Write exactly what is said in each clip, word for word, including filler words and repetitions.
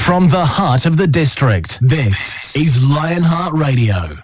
From the heart of the district, this is Lionheart Radio.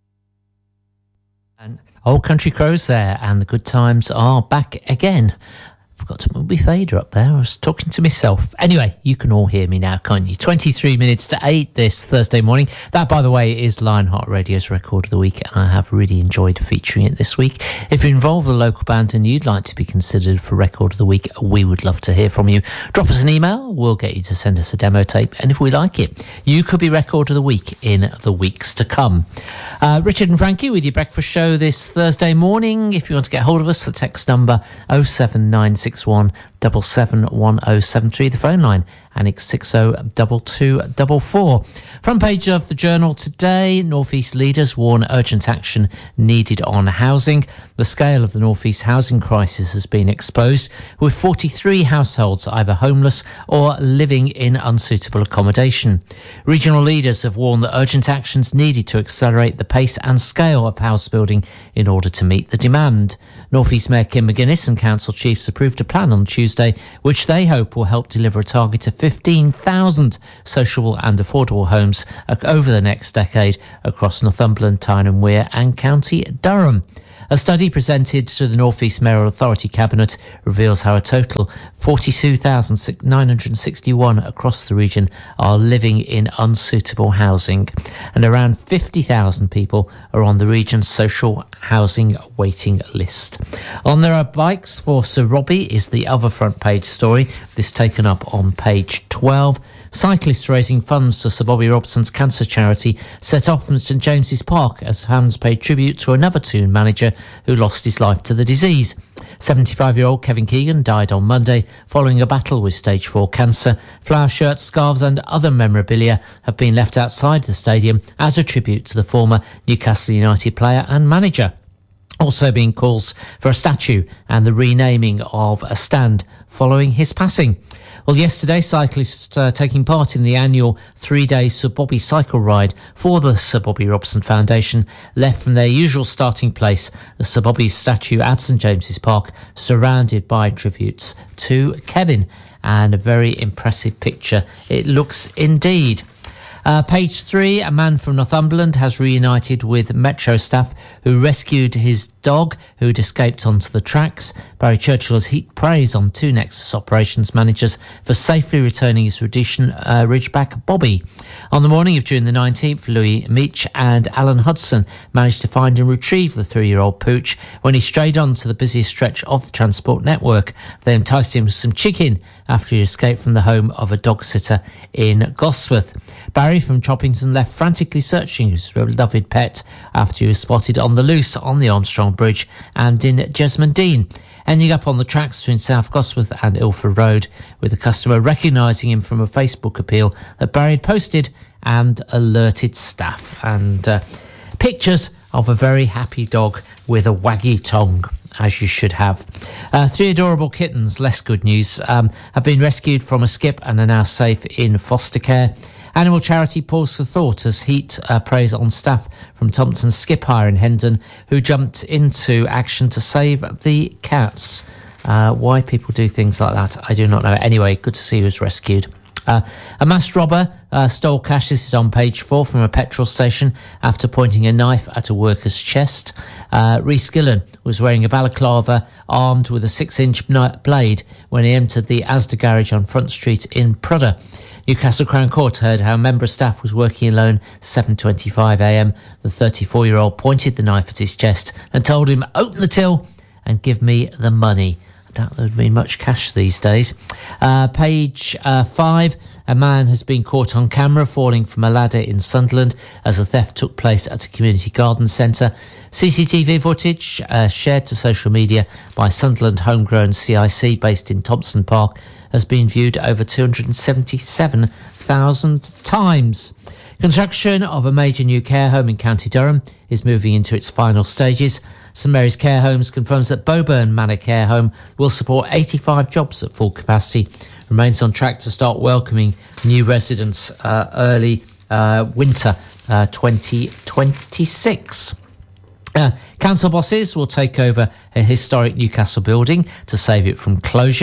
And Old Country Crows there, and the good times are back again. Forgot to move my fader up there. I was talking to myself. Anyway, you can all hear me now, can't you? twenty-three minutes to eight this Thursday morning. That, by the way, is Lionheart Radio's Record of the Week, and I have really enjoyed featuring it this week. If you're involved with a local band and you'd like to be considered for Record of the Week, we would love to hear from you. Drop us an email. We'll get you to send us a demo tape, and if we like it, you could be Record of the Week in the weeks to come. Uh, Richard and Frankie with your breakfast show this Thursday morning. If you want to get hold of us, the text number oh seven nine six one seven seven one oh seven three, the phone line Annex six oh two two four four. Front page of the Journal today, North East leaders warn urgent action needed on housing. The scale of the North East housing crisis has been exposed, with forty-three households either homeless or living in unsuitable accommodation. Regional leaders have warned that urgent actions needed to accelerate the pace and scale of house building in order to meet the demand. North East Mayor Kim McGuinness and council chiefs approved a plan on Tuesday which they hope will help deliver a target of fifteen thousand sociable and affordable homes over the next decade across Northumberland, Tyne and Wear and County Durham. A study presented to the North East Mayoral Authority Cabinet reveals how a total forty-two thousand nine hundred sixty-one across the region are living in unsuitable housing, and around fifty thousand people are on the region's social housing waiting list. On There Are Bikes for Sir Robbie is the other front page story, this taken up on page twelve. Cyclists raising funds to Sir Bobby Robson's cancer charity set off from St James's Park as fans paid tribute to another Toon manager who lost his life to the disease. seventy-five-year-old Kevin Keegan died on Monday following a battle with stage four cancer. Flower shirts, scarves and other memorabilia have been left outside the stadium as a tribute to the former Newcastle United player and manager. Also being calls for a statue and the renaming of a stand following his passing. Well, yesterday, cyclists uh, taking part in the annual three-day Sir Bobby cycle ride for the Sir Bobby Robson Foundation left from their usual starting place, the Sir Bobby statue at St James's Park, surrounded by tributes to Kevin. And a very impressive picture it looks indeed. Uh, page three, a man from Northumberland has reunited with Metro staff who rescued his dog who'd escaped onto the tracks. Barry Churchill has heaped praise on two Nexus operations managers for safely returning his Rhodesian uh, Ridgeback Bobby. On the morning of June the nineteenth, Louis Meach and Alan Hudson managed to find and retrieve the three-year-old pooch when he strayed onto the busiest stretch of the transport network. They enticed him with some chicken after he escaped from the home of a dog sitter in Gosforth. Barry from Choppington left frantically searching his beloved pet after he was spotted on the loose on the Armstrong Bridge and in Jesmond-Dean, ending up on the tracks between South Gosforth and Ilford Road, with the customer recognising him from a Facebook appeal that Barry had posted and alerted staff. And uh, pictures of a very happy dog with a waggy tongue, as you should have. Uh, three adorable kittens, less good news, um, have been rescued from a skip and are now safe in foster care. Animal charity Pause for Thought has heaped uh, praise on staff from Thompson's Skip Hire in Hendon who jumped into action to save the cats. Uh, why people do things like that, I do not know. Anyway, good to see he was rescued. Uh, a masked robber uh, stole cash, this is on page four, from a petrol station after pointing a knife at a worker's chest. Uh, Rhys Gillen was wearing a balaclava armed with a six-inch blade when he entered the Asda garage on Front Street in Prudder. Newcastle Crown Court heard how a member of staff was working alone seven twenty-five a m. The thirty-four-year-old pointed the knife at his chest and told him, "Open the till and give me the money." I doubt there'd be much cash these days. Uh, page uh, five, a man has been caught on camera falling from a ladder in Sunderland as the theft took place at a community garden centre. C C T V footage uh, shared to social media by Sunderland homegrown C I C based in Thompson Park has been viewed over two hundred seventy-seven thousand times. Construction of a major new care home in County Durham is moving into its final stages. St Mary's Care Homes confirms that Bowburn Manor Care Home will support eighty-five jobs at full capacity. Remains on track to start welcoming new residents uh, early uh, winter uh, twenty twenty-six. Uh, council bosses will take over a historic Newcastle building to save it from closure.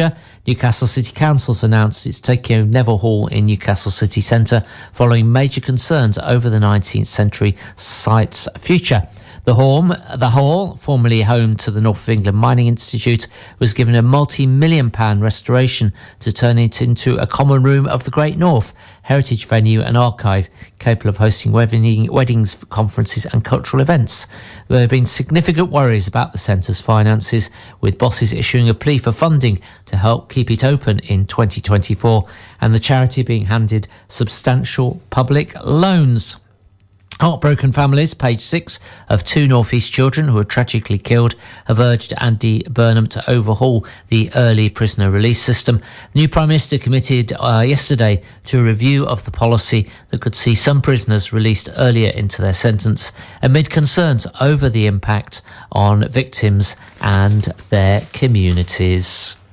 Newcastle City Council's announced it's taking over Neville Hall in Newcastle City Centre following major concerns over the nineteenth century site's future. The hall, the hall, formerly home to the North of England Mining Institute, was given a multi-million pound restoration to turn it into a common room of the Great North, heritage venue and archive, capable of hosting wedding, weddings, conferences and cultural events. There have been significant worries about the centre's finances, with bosses issuing a plea for funding to help keep it open in twenty twenty-four, and the charity being handed substantial public loans. Heartbroken families, page six, of two North East children who were tragically killed have urged Andy Burnham to overhaul the early prisoner release system. The new Prime Minister committed uh, yesterday to a review of the policy that could see some prisoners released earlier into their sentence, amid concerns over the impact on victims and their communities.